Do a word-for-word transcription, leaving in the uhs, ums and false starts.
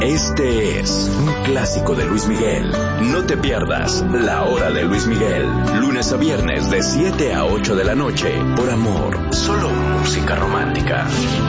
Este es un clásico de Luis Miguel. No te pierdas La Hora de Luis Miguel. Lunes a viernes de siete a ocho de la noche. Por Amor. Solo música romántica.